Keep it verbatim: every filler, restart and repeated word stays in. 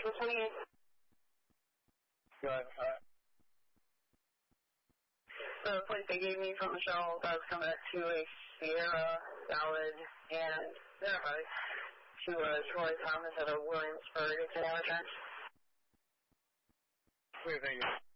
April twenty-eighth. Go ahead. All right. So the place they gave me from Michelle does come back to a Sierra Valid and verified to uh, Troy Thomas at a Williamsburg. It's an address. Wait, thank you.